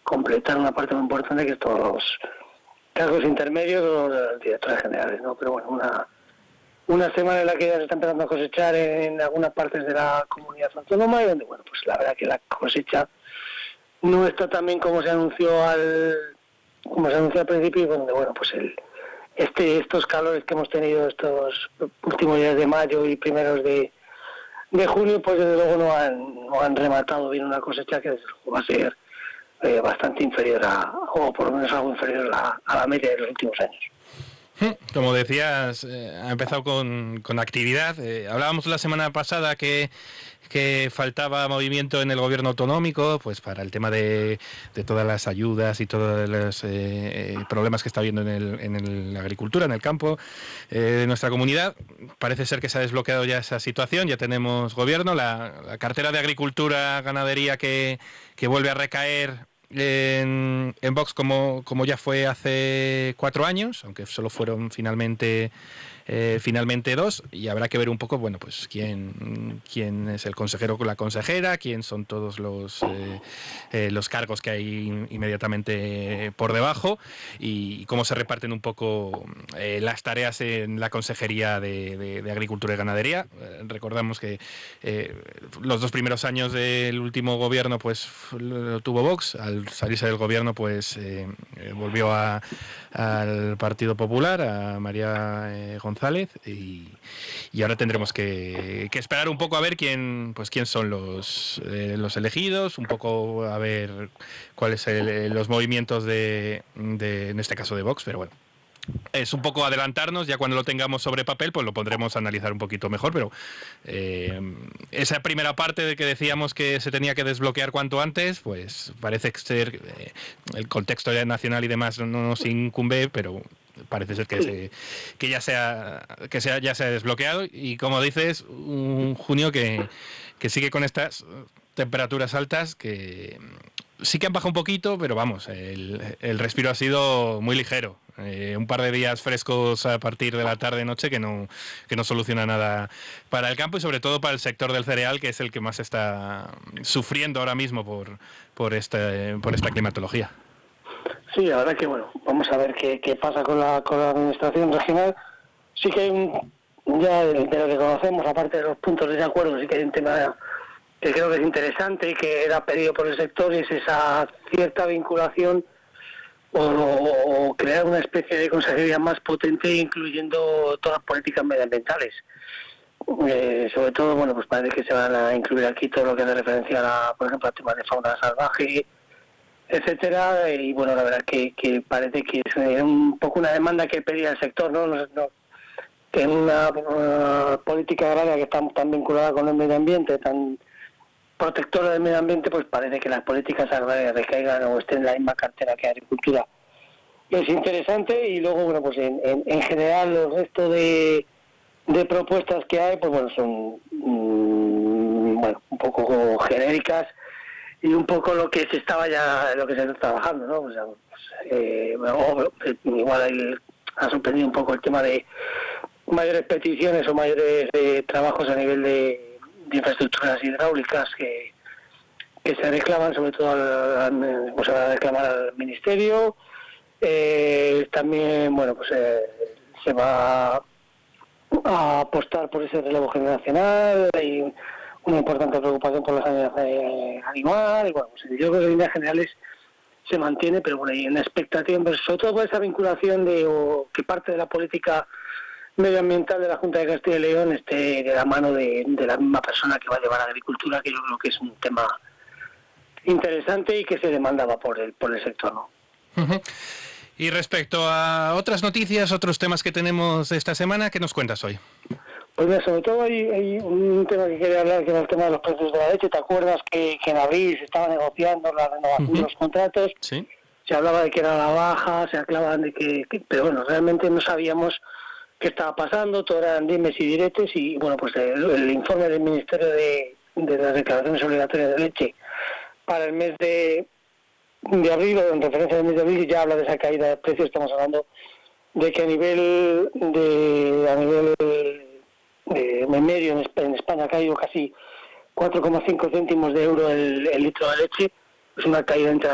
completar una parte muy importante, que es todos los cargos intermedios o los directores generales, ¿no? Pero bueno, una semana en la que ya se está empezando a cosechar en algunas partes de la comunidad autónoma, y donde, bueno, pues la verdad que la cosecha no está tan bien como se anunció al principio, y donde, bueno, pues estos calores que hemos tenido estos últimos días de mayo y primeros de junio, pues desde luego no han rematado bien una cosecha que desde luego va a ser bastante inferior o por lo menos algo inferior a la media de los últimos años. Como decías, ha empezado con actividad. Hablábamos la semana pasada que faltaba movimiento en el gobierno autonómico, pues para el tema de todas las ayudas y todos los problemas que está habiendo en la agricultura, en el campo de nuestra comunidad. Parece ser que se ha desbloqueado ya esa situación, ya tenemos gobierno, la cartera de Agricultura, Ganadería que vuelve a recaer en Vox como ya fue hace 4 años, aunque solo fueron finalmente 2, y habrá que ver un poco, bueno, pues quién es el consejero con la consejera, quién son todos los cargos que hay inmediatamente por debajo, y cómo se reparten un poco las tareas en la Consejería de Agricultura y Ganadería. Recordamos que los 2 primeros años del último gobierno pues lo tuvo Vox. Al salirse del gobierno pues volvió al Partido Popular, a María González, y ahora tendremos que esperar un poco a ver quién son los elegidos, un poco a ver cuáles los movimientos de en este caso de Vox, pero bueno. Es un poco adelantarnos, ya cuando lo tengamos sobre papel pues lo pondremos a analizar un poquito mejor, pero esa primera parte de que decíamos que se tenía que desbloquear cuanto antes, pues parece ser el contexto ya nacional y demás no nos incumbe, pero parece ser que ya se ha desbloqueado, y como dices, un junio que sigue con estas temperaturas altas que sí que han bajado un poquito, pero vamos, el respiro ha sido muy ligero. Un par de días frescos a partir de la tarde-noche que no soluciona nada para el campo, y sobre todo para el sector del cereal, que es el que más está sufriendo ahora mismo por esta climatología. Sí, la verdad que bueno, vamos a ver qué pasa con la administración regional. Sí que hay ya de lo que conocemos, aparte de los puntos de acuerdo, sí que hay un tema que creo que es interesante y que era pedido por el sector, y es esa cierta vinculación o crear una especie de consejería más potente, incluyendo todas las políticas medioambientales. Sobre todo, bueno, pues parece que se van a incluir aquí todo lo que hace referencia por ejemplo, al tema de fauna salvaje, etcétera, y bueno, la verdad que parece que es un poco una demanda que pedía el sector, ¿no? Que en una política agraria que está tan vinculada con el medio ambiente, tan protectora del medio ambiente, pues parece que las políticas agrarias recaigan o estén en la misma cartera que agricultura. Es interesante, y luego, bueno, pues en general el resto de propuestas que hay, pues bueno, son bueno, un poco genéricas y un poco lo que se está trabajando, ¿no? O sea, pues, igual ha sorprendido un poco el tema de mayores peticiones o mayores trabajos a nivel de infraestructuras hidráulicas que se reclaman, sobre todo se va a reclamar al Ministerio. También, bueno, pues se va a apostar por ese relevo generacional. Hay una importante preocupación por la sanidad animal. Bueno, pues yo creo que en líneas generales se mantiene, pero bueno, hay una expectativa, pero sobre todo por esa vinculación que parte de la política medioambiental de la Junta de Castilla y León esté de la mano de la misma persona que va a llevar a la agricultura, que yo creo que es un tema interesante y que se demandaba por el sector, ¿no? Uh-huh. Y respecto a otras noticias, otros temas que tenemos esta semana, ¿qué nos cuentas hoy? Pues mira, sobre todo hay un tema que quería hablar, que era el tema de los precios de la leche. ¿Te acuerdas que en abril se estaba negociando la renovación de los contratos? Sí. Se hablaba de que era la baja, se hablaban de que pero bueno, realmente no sabíamos qué estaba pasando, todo eran dimes y diretes, y bueno, pues el informe del Ministerio de las declaraciones obligatorias de leche para el mes de abril, o en referencia al mes de abril, ya habla de esa caída de precios. Estamos hablando de que a nivel medio en España ha caído casi 4,5 céntimos de euro el litro de leche. Es una caída entre